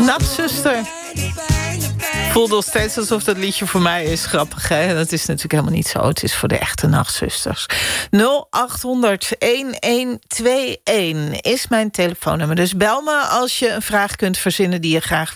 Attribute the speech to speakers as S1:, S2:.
S1: Nachtzuster. Voelde nog steeds alsof dat liedje voor mij is. Grappig, hè? Dat is natuurlijk helemaal niet zo. Het is voor de echte nachtzusters. 0800-1121 is mijn telefoonnummer. Dus bel me als je een vraag kunt verzinnen die je graag